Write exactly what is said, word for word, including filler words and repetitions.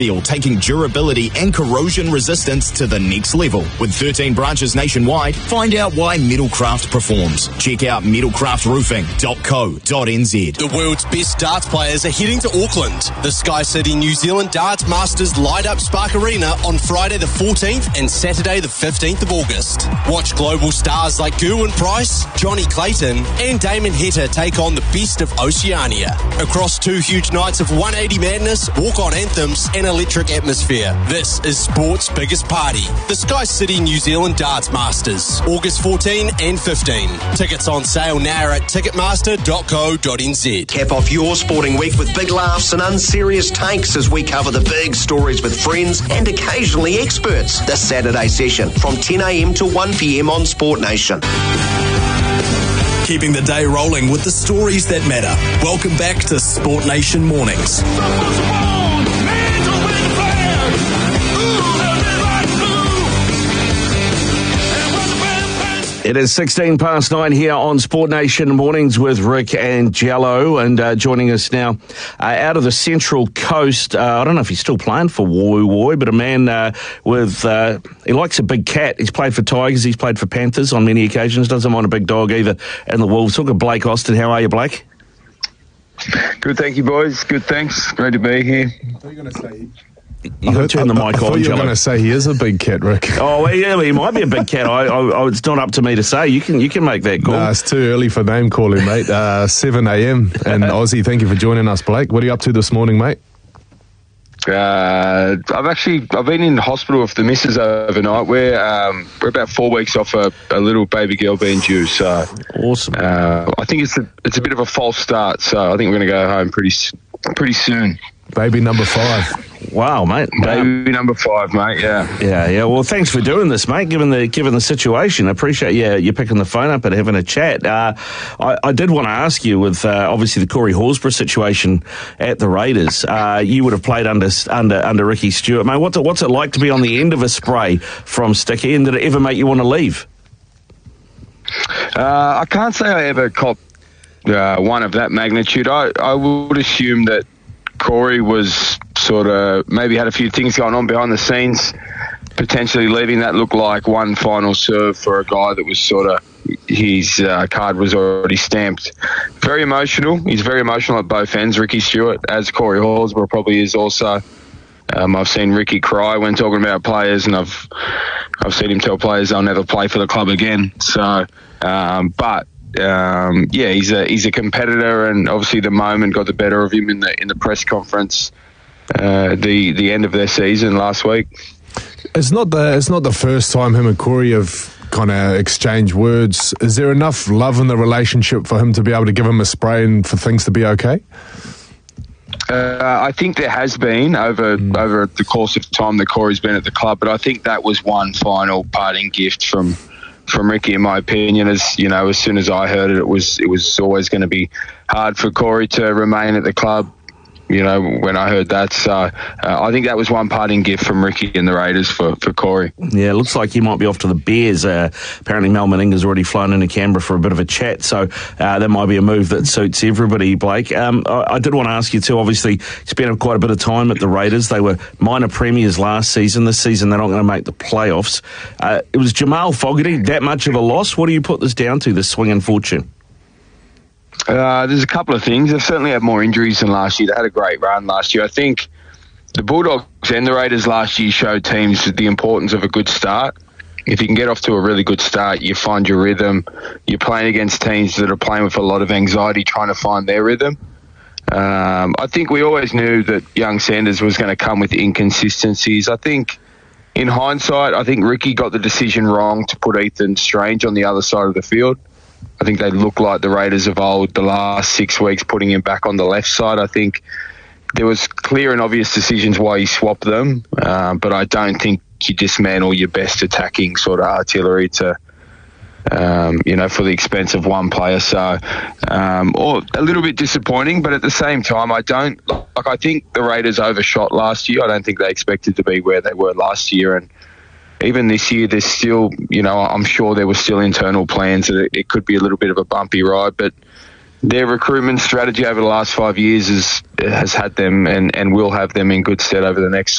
taking durability and corrosion resistance to the next level. With thirteen branches nationwide, find out why Metalcraft performs. Check out metalcraft roofing dot co dot n z. The world's best darts players are heading to Auckland. The Sky City New Zealand Darts Masters light up Spark Arena on Friday the fourteenth and Saturday the fifteenth of August. Watch global stars like Gerwyn Price, Johnny Clayton and Damon Heta take on the best of Oceania. Across two huge nights of one eighty madness, walk-on anthems and electric atmosphere. This is sport's biggest party. The Sky City New Zealand Darts Masters, August fourteenth and fifteenth. Tickets on sale now at ticketmaster dot co dot n z. Cap off your sporting week with big laughs and unserious takes as we cover the big stories with friends and occasionally experts. The Saturday session from ten a m to one p m on Sport Nation. Keeping the day rolling with the stories that matter. Welcome back to Sport Nation Mornings. It is sixteen past nine here on Sport Nation Mornings with Rick and Jello, and uh, joining us now uh, out of the Central Coast. Uh, I don't know if he's still playing for Woo Woi, but a man uh, with, uh, he likes a big cat. He's played for Tigers, he's played for Panthers on many occasions, doesn't mind a big dog either, and the Wolves. Talk of Blake Austin. How are you, Blake? Good, thank you, boys. Good, thanks. Great to be here. What are you going to say? You got to turn the mic I, I on, thought you were Jello. going to say he is a big cat, Rick. Oh, well, yeah, well, he might be a big cat. I, I, I, it's not up to me to say. You can you can make that call. Nah, it's too early for name calling, mate. Uh, seven a m And Aussie, thank you for joining us, Blake. What are you up to this morning, mate? Uh, I've actually I've been in hospital with the missus overnight. We're um, we're about four weeks off a, a little baby girl being due. So awesome. Uh, I think it's a, it's a bit of a false start. So I think we're going to go home pretty pretty soon. Baby number five. Wow, mate. Baby um, number five, mate, yeah. Yeah, yeah. Well, thanks for doing this, mate, given the given the situation. I appreciate you, you picking the phone up and having a chat. Uh, I, I did want to ask you, with uh, obviously the Corey Horsburgh situation at the Raiders, uh, you would have played under under under Ricky Stewart. Mate, what's it, what's it like to be on the end of a spray from Sticky, and did it ever make you want to leave? Uh, I can't say I ever copped uh, one of that magnitude. I, I would assume that Corey was sort of maybe had a few things going on behind the scenes, potentially leaving that look like one final serve for a guy that was sort of his uh, card was already stamped. Very emotional. He's very emotional at both ends, Ricky Stewart, as Corey Horsburgh probably is also. Um, I've seen Ricky cry when talking about players, and I've I've seen him tell players they'll never play for the club again. So, um, but. Um, yeah, he's a he's a competitor, and obviously the moment got the better of him in the in the press conference, uh, the the end of their season last week. It's not the it's not the first time him and Corey have kind of exchanged words. Is there enough love in the relationship for him to be able to give him a spray and for things to be okay? Uh, I think there has been over mm. over the course of time that Corey's been at the club, but I think that was one final parting gift from. From Ricky, in my opinion. As you know, as soon as I heard it, it was it was always going to be hard for Corey to remain at the club. You know, when I heard that, so uh, I think that was one parting gift from Ricky and the Raiders for, for Corey. Yeah, it looks like he might be off to the Bears. Uh, apparently, Mal Meninga's already flown into Canberra for a bit of a chat, so uh, that might be a move that suits everybody, Blake. Um, I, I did want to ask you too, obviously, you spent quite a bit of time at the Raiders. They were minor premiers last season. This season, they're not going to make the playoffs. Uh, it was Jamal Fogarty, that much of a loss? What do you put this down to, this swing in fortune? Uh, there's a couple of things. They've certainly had more injuries than last year. They had a great run last year. I think the Bulldogs and the Raiders last year showed teams the importance of a good start. If you can get off to a really good start, you find your rhythm. You're playing against teams that are playing with a lot of anxiety, trying to find their rhythm. Um, I think we always knew that young Sanders was going to come with inconsistencies. I think in hindsight, I think Ricky got the decision wrong to put Ethan Strange on the other side of the field. I think they look like the Raiders of old the last six weeks, putting him back on the left side. I think there was clear and obvious decisions why he swapped them, um, but I don't think you dismantle your best attacking sort of artillery to, um, you know, for the expense of one player. So, um, or a little bit disappointing, but at the same time, I don't like. I think the Raiders overshot last year. I don't think they expected to be where they were last year, and even this year, there's still, you know, I'm sure there were still internal plans that it, it could be a little bit of a bumpy ride, but their recruitment strategy over the last five years is, has had them and, and will have them in good stead over the next